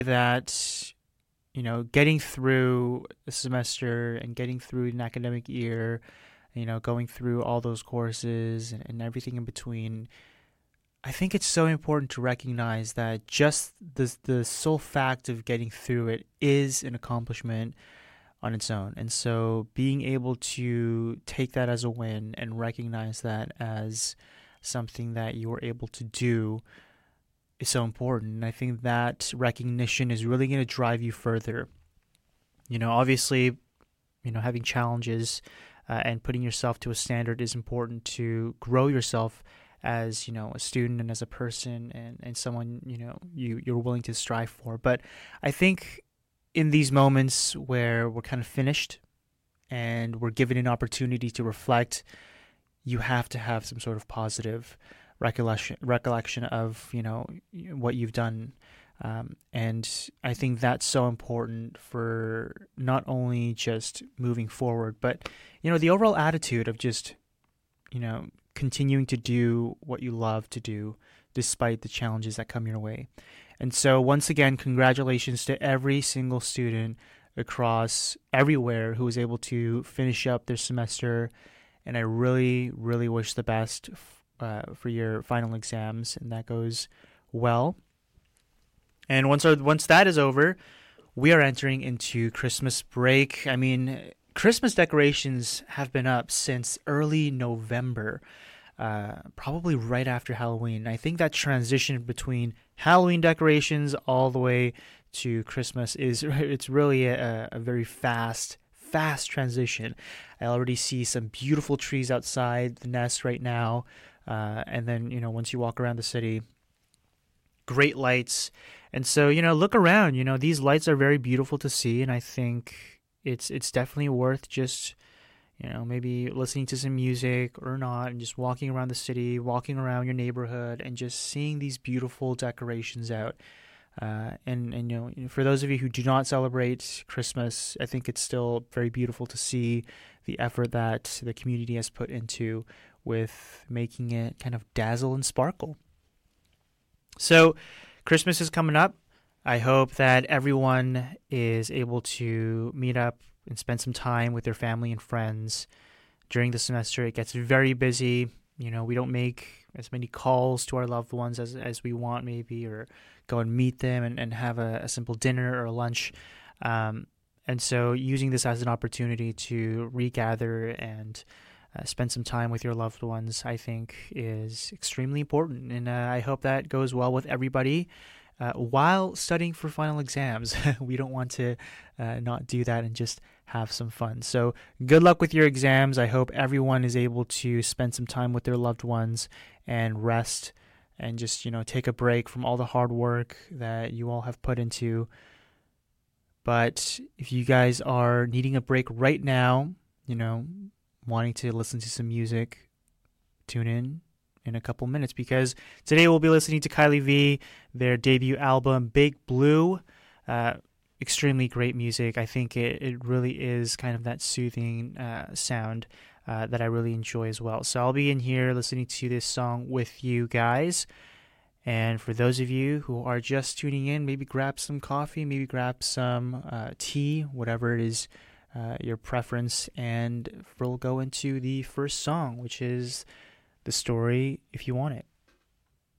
that, getting through a semester and getting through an academic year, going through all those courses and everything in between, I think it's so important to recognize that just the sole fact of getting through it is an accomplishment on its own. And so being able to take that as a win and recognize that as something that you were able to do is so important. And I think that recognition is really going to drive you further. Obviously, having challenges and putting yourself to a standard is important to grow yourself as, a student and as a person and someone, you're willing to strive for. But I think in these moments where we're kind of finished and we're given an opportunity to reflect, you have to have some sort of positive recollection of what you've done, and I think that's so important for not only just moving forward, but the overall attitude of just continuing to do what you love to do despite the challenges that come your way. And so once again, congratulations to every single student across everywhere who was able to finish up their semester, and I really, really wish the best for your final exams, and that goes well. And once that is over, we are entering into Christmas break. I mean, Christmas decorations have been up since early November, probably right after Halloween. I think that transition between Halloween decorations all the way to Christmas it's really a very fast transition. I already see some beautiful trees outside the nest right now. And then, once you walk around the city, great lights. And so, look around, these lights are very beautiful to see. And I think it's definitely worth just, maybe listening to some music or not, and just walking around the city, walking around your neighborhood and just seeing these beautiful decorations out. And for those of you who do not celebrate Christmas, I think it's still very beautiful to see the effort that the community has put into with making it kind of dazzle and sparkle. So Christmas is coming up. I hope that everyone is able to meet up and spend some time with their family and friends during the semester. It gets very busy. We don't make as many calls to our loved ones as we want, maybe, or go and meet them and have a simple dinner or a lunch. And so using this as an opportunity to regather and spend some time with your loved ones, I think, is extremely important. And I hope that goes well with everybody while studying for final exams. We don't want to not do that and just have some fun. So good luck with your exams. I hope everyone is able to spend some time with their loved ones and rest and just, take a break from all the hard work that you all have put into. But if you guys are needing a break right now, wanting to listen to some music, tune in a couple minutes, because today we'll be listening to Kylie V, their debut album, Big Blue. Extremely great music. I think it really is kind of that soothing sound that I really enjoy as well. So I'll be in here listening to this song with you guys. And for those of you who are just tuning in, maybe grab some coffee, maybe grab some tea, whatever it is your preference, and we'll go into the first song, which is The Story If You Want It.